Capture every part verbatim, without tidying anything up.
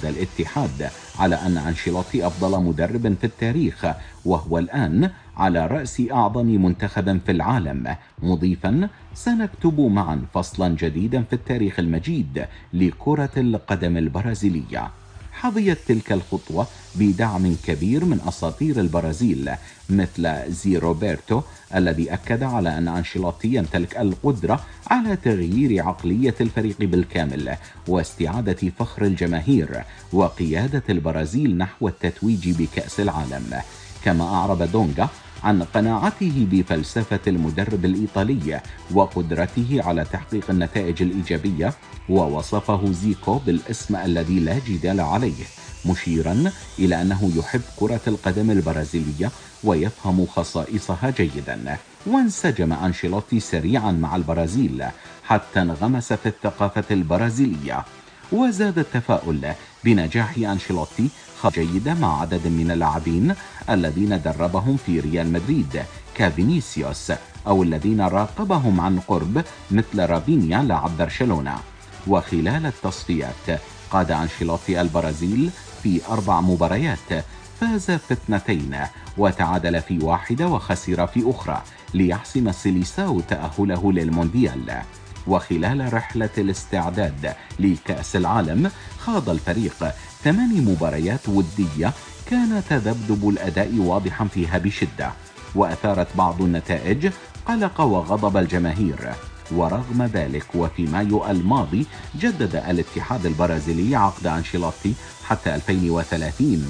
أكد الاتحاد على أن أنشيلوتي أفضل مدرب في التاريخ، وهو الآن على رأس أعظم منتخب في العالم، مضيفا: سنكتب معا فصلا جديدا في التاريخ المجيد لكرة القدم البرازيلية. حظيت تلك الخطوة بدعم كبير من أساطير البرازيل مثل زي روبرتو، الذي أكد على أن أنشيلوتي يمتلك القدرة على تغيير عقلية الفريق بالكامل واستعادة فخر الجماهير وقيادة البرازيل نحو التتويج بكأس العالم. كما أعرب دونجا عن قناعته بفلسفة المدرب الإيطالي وقدرته على تحقيق النتائج الإيجابية، ووصفه زيكو بالاسم الذي لا جدال عليه، مشيرا إلى أنه يحب كرة القدم البرازيلية ويفهم خصائصها جيدا. وانسجم أنشيلوتي سريعا مع البرازيل حتى انغمس في الثقافة البرازيلية، وزاد التفاؤل بنجاح أنشيلوتي جيدة مع عدد من اللاعبين الذين دربهم في ريال مدريد كفينيسيوس، أو الذين راقبهم عن قرب مثل رافينيا لاعب برشلونة. وخلال التصفيات قاد أنشيلوتي البرازيل في أربع مباريات، فاز في اثنتين وتعادل في واحدة وخسر في أخرى ليحسم سيليساو تأهله للمونديال. وخلال رحلة الاستعداد لكأس العالم خاض الفريق ثمان مباريات ودية كان تذبذب الأداء واضحا فيها بشدة، وأثارت بعض النتائج قلق وغضب الجماهير. ورغم ذلك وفي مايو الماضي جدد الاتحاد البرازيلي عقد أنشيلوتي حتى ألفين وثلاثين،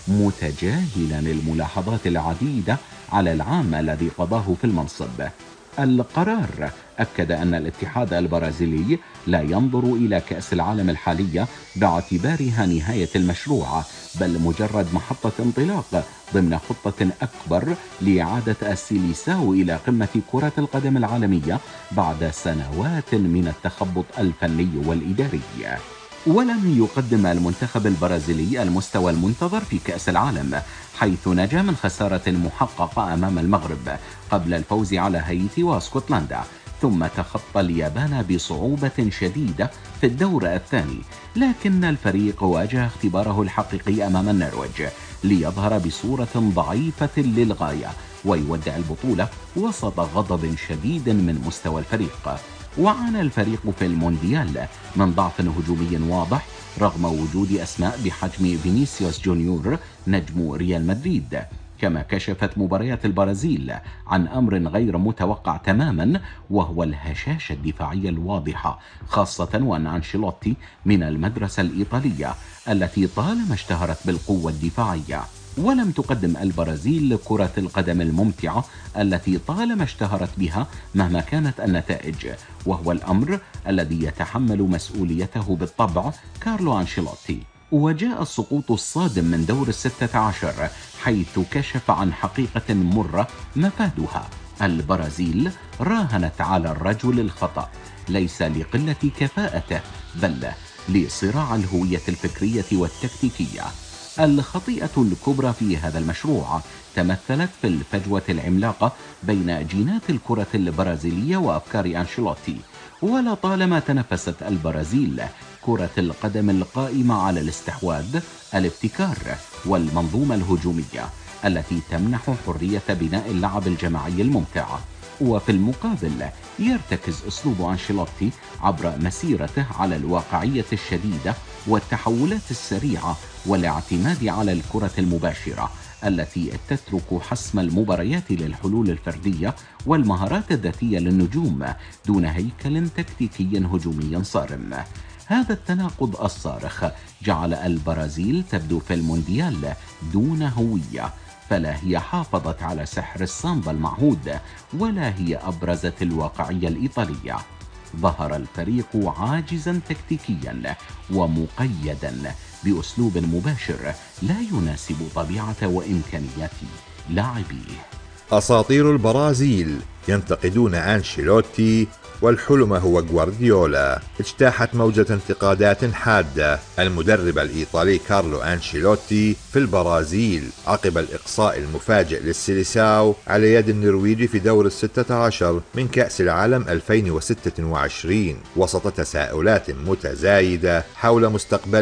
متجاهلا الملاحظات العديدة على العام الذي قضاه في المنصب. القرار أكد أن الاتحاد البرازيلي لا ينظر إلى كأس العالم الحالية باعتبارها نهاية المشروع، بل مجرد محطة انطلاق ضمن خطة أكبر لإعادة السيليساو إلى قمة كرة القدم العالمية بعد سنوات من التخبط الفني والإداري. ولم يقدم المنتخب البرازيلي المستوى المنتظر في كأس العالم، حيث نجا من خسارة محققة أمام المغرب قبل الفوز على هايتي واسكتلندا، ثم تخطى اليابان بصعوبة شديدة في الدور الثاني. لكن الفريق واجه اختباره الحقيقي أمام النرويج ليظهر بصورة ضعيفة للغاية ويودع البطولة وسط غضب شديد من مستوى الفريق. وعانى الفريق في المونديال من ضعف هجومي واضح رغم وجود أسماء بحجم فينيسيوس جونيور نجم ريال مدريد. كما كشفت مباريات البرازيل عن أمر غير متوقع تماما، وهو الهشاشة الدفاعية الواضحة، خاصة وأن أنشيلوتي من المدرسة الإيطالية التي طالما اشتهرت بالقوة الدفاعية. ولم تقدم البرازيل كرة القدم الممتعة التي طالما اشتهرت بها مهما كانت النتائج، وهو الأمر الذي يتحمل مسؤوليته بالطبع كارلو أنشيلوتي. وجاء السقوط الصادم من دور الستة عشر، حيث كشف عن حقيقة مرة مفادها: البرازيل راهنت على الرجل الخطأ، ليس لقلة كفاءته بل لصراع الهوية الفكرية والتكتيكية. الخطيئة الكبرى في هذا المشروع تمثلت في الفجوة العملاقة بين جينات الكرة البرازيلية وأفكار أنشيلوتي. ولطالما تنافست البرازيل كرة القدم القائمة على الاستحواذ، الابتكار والمنظومة الهجومية التي تمنح حرية بناء اللعب الجماعي الممتع. وفي المقابل يرتكز أسلوب أنشيلوتي عبر مسيرته على الواقعية الشديدة والتحولات السريعة والاعتماد على الكرة المباشرة التي تترك حسم المباريات للحلول الفردية والمهارات الذاتية للنجوم دون هيكل تكتيكي هجومي صارم. هذا التناقض الصارخ جعل البرازيل تبدو في المونديال دون هوية، فلا هي حافظت على سحر السامبا المعهود ولا هي أبرزت الواقعية الإيطالية. ظهر الفريق عاجزا تكتيكيا ومقيدا بأسلوب مباشر لا يناسب طبيعة وإمكانيات لاعبيه. أساطير البرازيل ينتقدون أنشيلوتي والحلم هو غوارديولا. اجتاحت موجة انتقادات حادة المدرب الإيطالي كارلو أنشيلوتي في البرازيل عقب الإقصاء المفاجئ للسيليساو على يد النرويج في دور الستة عشر من كأس العالم ألفين وستة وعشرين، وسط تساؤلات متزايدة حول مستقبل